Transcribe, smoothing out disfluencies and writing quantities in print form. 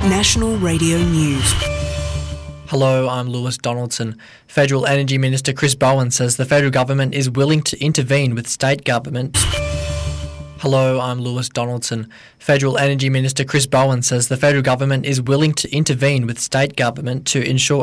National Radio News. Hello, I'm Lewis Donaldson. Federal Energy Minister Chris Bowen says the federal government is willing to intervene with state governments. Hello, I'm Lewis Donaldson. Federal Energy Minister Chris Bowen says the federal government is willing to intervene with state government to ensure